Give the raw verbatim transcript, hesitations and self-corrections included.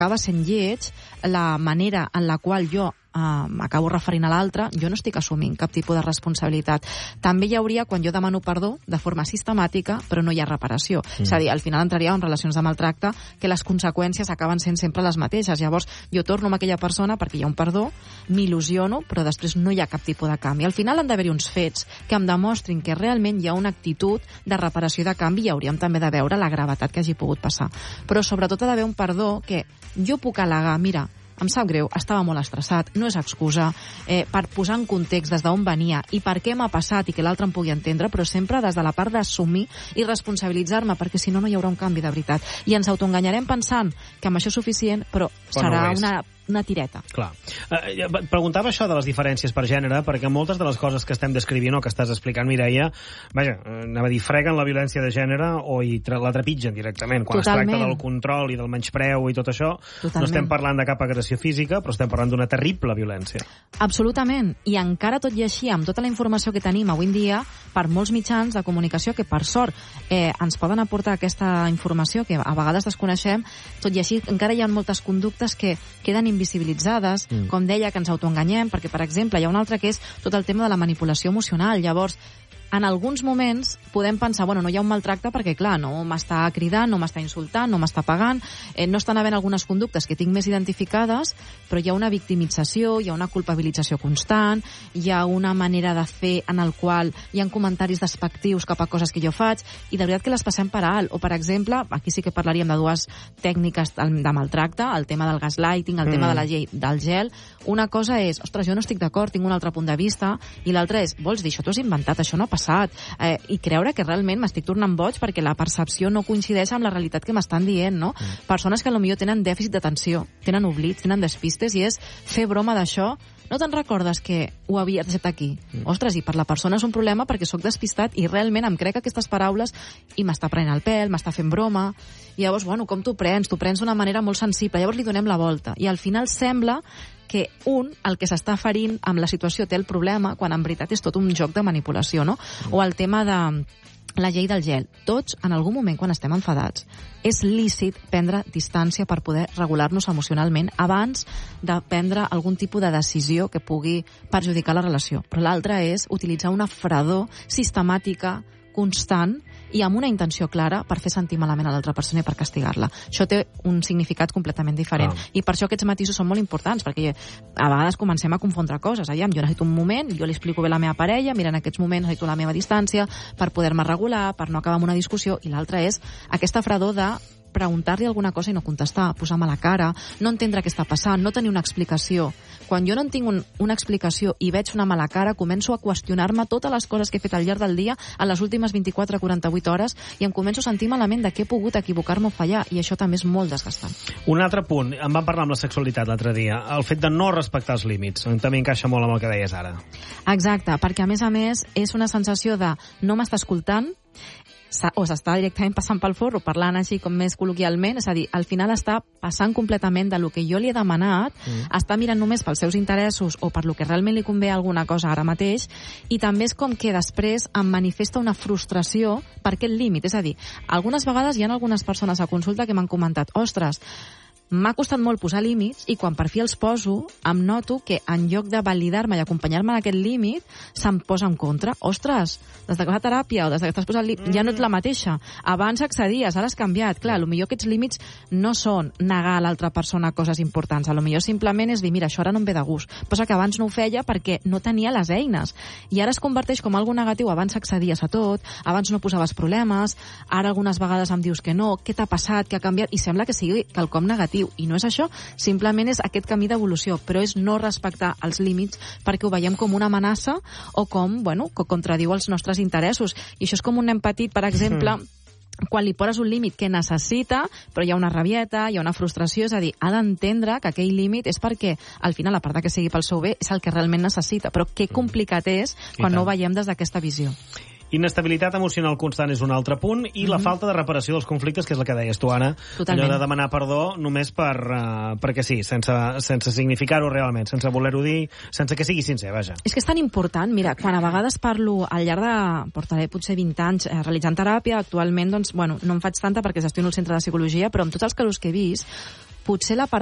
acaba sent lleig la manera en la qual jo Uh, m'acabo referint a l'altre, jo no estic assumint cap tipus de responsabilitat. També hi hauria quan jo demano perdó de forma sistemàtica, però no hi ha reparació. Mm. És a dir, al final entraria en relacions de maltracte que les conseqüències acaben sent sempre les mateixes. Llavors, jo torno amb aquella persona perquè hi ha un perdó, m'il·lusiono, però després no hi ha cap tipus de canvi. Al final han d'haver-hi uns fets que em demostrin que realment hi ha una actitud de reparació i de canvi i hauríem també de veure la gravetat que hagi pogut passar. Però sobretot ha d'haver un perdó que jo puc al·legar, mira, em sap greu, estava molt estressat, no és excusa, eh, per posar en context des d'on venia i per què m'ha passat i que l'altre em pugui entendre, però sempre des de la part d'assumir i responsabilitzar-me, perquè si no, no hi haurà un canvi de veritat. I ens autoenganyarem pensant que amb això és suficient, però serà no una... una tireta. Clar. Eh, preguntava això de les diferències per gènere, perquè moltes de les coses que estem descrivint o que estàs explicant, Mireia, vaja, anava a dir, freguen la violència de gènere o hi tra la trepitgen directament. Quan Totalment. es tracta del control i del menyspreu i tot això, Totalment. No estem parlant de cap agressió física, però estem parlant d'una terrible violència. Absolutament. I encara tot i així, amb tota la informació que tenim avui en dia, per molts mitjans de comunicació que, per sort, eh, ens poden aportar aquesta informació que a vegades desconeixem, tot i així encara hi ha moltes conductes que queden invisibilitzades, mm. com deia, que ens autoenganyem, perquè, per exemple, hi ha un altre que és tot el tema de la manipulació emocional. Llavors, en alguns moments podem pensar, bueno, no hi ha un maltracte perquè, clar, no m'està cridant, no m'està insultant, no m'està pagant, eh, no estan havent algunes conductes que tinc més identificades, però hi ha una victimització, hi ha una culpabilització constant, hi ha una manera de fer en el qual hi ha comentaris despectius cap a coses que jo faig, i de veritat que les passem per alt. O, per exemple, aquí sí que parlaríem de dues tècniques de maltracte, el tema del gaslighting, el mm. tema de la llei del gel. Una cosa és, ostres, jo no estic d'acord, tinc un altre punt de vista, i l'altra és, vols dir, això t'ho has inventat, això no ha passat, eh, i creure que realment m'estic tornant boig perquè la percepció no coincideix amb la realitat que m'estan dient, no? Mm. Persones que potser tenen dèficit d'atenció, tenen oblits, tenen despistes, i és fer broma d'això. No te'n recordes que ho havies deixat aquí? Mm. Ostres, i per la persona és un problema perquè sóc despistat i realment em crec aquestes paraules i m'està prenent el pèl, m'està fent broma. I llavors, bueno, com t'ho prens? T'ho prens d'una manera molt sensible. Llavors li donem la volta. I al final sembla que un, el que s'està ferint amb la situació, té el problema, quan en veritat és tot un joc de manipulació, no? Mm. O el tema de la llei del gel. Tots, en algun moment, quan estem enfadats, és lícit prendre distància per poder regular-nos emocionalment abans de prendre algun tipus de decisió que pugui perjudicar la relació. Però l'altra és utilitzar una fredor sistemàtica, constant, i amb una intenció clara per fer sentir malament a l'altra persona i per castigar-la. Això té un significat completament diferent. Ah. I per això aquests matisos són molt importants, perquè a vegades comencem a confondre coses. Aviam, jo necessito un moment, jo li explico bé a la meva parella, mira, en aquests moments necessito la meva distància per poder-me regular, per no acabar amb una discussió, i l'altra és aquesta fredor de preguntar-li alguna cosa i no contestar, posar-me la cara, no entendre què està passant, no tenir una explicació. Quan jo no en tinc un, una explicació i veig una mala cara, començo a qüestionar-me totes les coses que he fet al llarg del dia en les últimes vint-i-quatre a quaranta-vuit hores i em començo a sentir malament de què he pogut equivocar-me o fallar, i això també és molt desgastant. Un altre punt, em vam parlar amb la sexualitat l'altre dia, el fet de no respectar els límits. També encaixa molt amb el que deies ara. Exacte, perquè a més a més és una sensació de no m'està escoltant, o s'està directament passant pel forro, parlant així com més col·loquialment, és a dir, al final està passant completament de lo que jo li he demanat, mm. està mirant només pels seus interessos o per lo que realment li convé alguna cosa ara mateix, i també és com que després em manifesta una frustració per aquest límit. És a dir, algunes vegades hi ha algunes persones a consulta que m'han comentat, ostres, m'ha costat molt posar límits i quan per fi els poso em noto que en lloc de validar-me i acompanyar-me en aquest límit se'm posa en contra. Ostres, des de que vas a teràpia o des de que t'has posat límit mm. ja no ets la mateixa. Abans accedies, ara has canviat. Clar, potser aquests límits no són negar a l'altra persona coses importants. A lo millor simplement és dir, mira, això ara no em ve de gust. Posa que abans no ho feia perquè no tenia les eines. I ara es converteix com algo negatiu. Abans accedies a tot, abans no posaves problemes, ara algunes vegades em dius que no, què t'ha passat, què ha canviat, i sembla que sigui quelcom negatiu. I no és això, simplement és aquest camí d'evolució, però és no respectar els límits perquè ho veiem com una amenaça o com, bueno, que contradiu els nostres interessos. I això és com un nen petit, per exemple, mm. quan li poses un límit que necessita, però hi ha una rabieta, hi ha una frustració, és a dir, ha d'entendre que aquell límit és perquè, al final, a part que sigui pel seu bé, és el que realment necessita. Però que complicat és quan no ho veiem des d'aquesta visió. Inestabilitat emocional constant és un altre punt, i mm-hmm. la falta de reparació dels conflictes, que és la que deies tu, Anna. Totalment. Allò de demanar perdó només per, uh, perquè sí, sense, sense significar-ho realment, sense voler-ho dir, sense que sigui sincer, vaja. És que és tan important, mira, quan a vegades parlo al llarg de, portaré potser vint anys eh, realitzant teràpia, actualment, doncs, bueno, no en faig tanta perquè gestiono el centre de psicologia, però amb tots els casos que he vist, potser la part